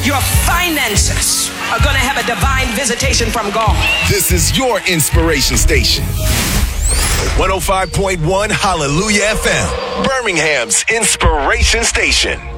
Your finances are going to have a divine visitation from God. This is your inspiration station. 105.1 Hallelujah FM, Birmingham's inspiration station.